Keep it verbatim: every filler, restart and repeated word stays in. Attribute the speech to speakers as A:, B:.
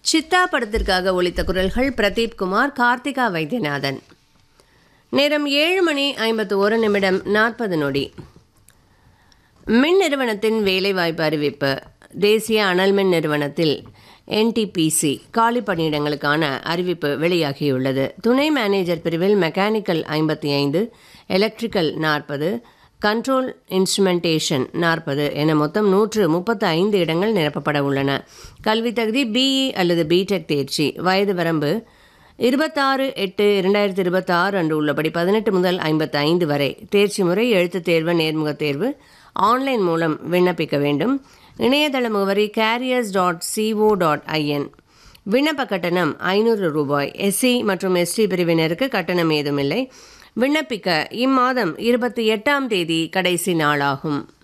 A: சித்தா படத்திற்காக ஒலித்த குரல்கள் பிரதீப் குமார், கார்த்திகா வைத்தியநாதன். நேரம் ஏழு மணி ஐம்பத்து ஒரு நிமிடம் நாற்பது நொடி. மின் நிறுவனத்தின் வேலைவாய்ப்பு அறிவிப்பு. தேசிய அனல் மின் நிறுவனத்தில் என்டிபிசி காலி பணியிடங்களுக்கான அறிவிப்பு வெளியாகியுள்ளது. துணை மேனேஜர் பிரிவில் மெக்கானிக்கல் ஐம்பத்தி ஐந்து, எலக்ட்ரிக்கல் நாற்பது, கண்ட்ரோல் இன்ஸ்ட்ருமெண்டேஷன் நாற்பது என மொத்தம் நூற்று முப்பத்து ஐந்து இடங்கள் நிரப்பப்பட உள்ளன. கல்வி தகுதி பிஇ அல்லது பிடெக் தேர்ச்சி. வயது வரம்பு இருபத்தாறு எட்டு இரண்டாயிரத்தி இருபத்தி ஆறு அன்று உள்ளபடி பதினெட்டு முதல் ஐம்பத்தி ஐந்து வரை. தேர்ச்சி முறை எழுத்துத் தேர்வு, நேர்முகத் தேர்வு ஆன்லைன் மூலம் விண்ணப்பிக்க வேண்டும். இணையதள முகவரி careers dot CO dot IN. விண்ணப்ப கட்டணம் ஐநூறு ரூபாய். எஸ்சி மற்றும் எஸ்டி பிரிவினருக்கு கட்டணம் ஏதுமில்லை. விண்ணப்பிக்க இம்மாதம் இருபத்தி எட்டாம் தேதி கடைசி நாளாகும்.